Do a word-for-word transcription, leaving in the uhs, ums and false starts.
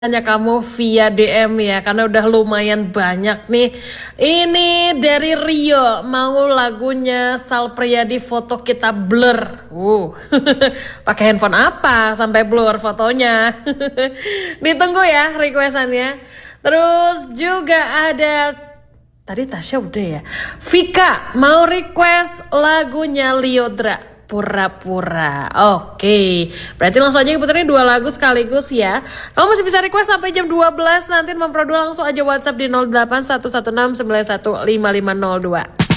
Tanya kamu via D M ya, karena udah lumayan banyak nih. Ini dari Rio, mau lagunya Sal Priadi foto kita blur. Uh, pakai handphone apa sampai blur fotonya? Ditunggu ya requestannya. Terus juga ada tadi Tasya udah ya. Vika mau request lagunya Liodra. Pura-pura. Oke, berarti langsung aja puterin dua lagu sekaligus ya. Kamu masih bisa request sampai jam dua belas. Nanti Mempro dua langsung aja WhatsApp di nol delapan satu satu enam sembilan satu lima lima nol dua.